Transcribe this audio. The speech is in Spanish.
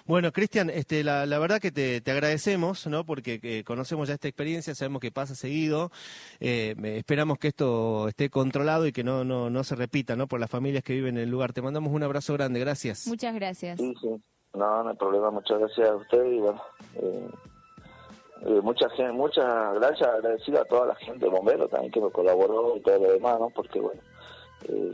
Bueno, Cristian, la verdad que te agradecemos, ¿no? Porque conocemos ya esta experiencia, sabemos que pasa seguido. Esperamos que esto esté controlado y que no se repita, ¿no? Por las familias que viven en el lugar. Te mandamos un abrazo grande, gracias. Muchas gracias. Sí, sí. No hay problema. Muchas gracias a usted y bueno, muchas gracias, agradecido a toda la gente, bombero también que me colaboró y todo lo demás, ¿no? Porque bueno,